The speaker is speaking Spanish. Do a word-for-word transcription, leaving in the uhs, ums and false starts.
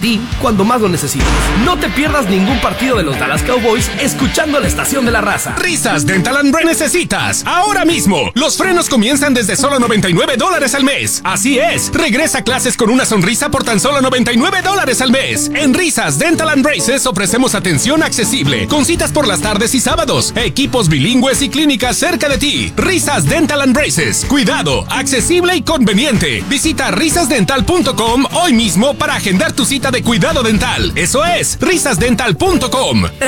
ti cuando más lo necesitas. No te pierdas ningún partido de los Dallas Cowboys escuchando la estación de la raza. Risas Dental and Brain necesitas ahora mismo. Los frenos comienzan desde solo noventa y nueve dólares al mes. Así es, regresa a clases con una sonrisa por tan solo noventa y nueve dólares al mes. En Risas Dental and Braces ofrecemos atención accesible, con citas por las tardes y sábados, equipos bilingües y clínicas cerca de ti. Risas Dental and Braces, cuidado, accesible y conveniente. Visita risas dental punto com hoy mismo para agendar tu cita de cuidado dental. Eso es, risas dental punto com.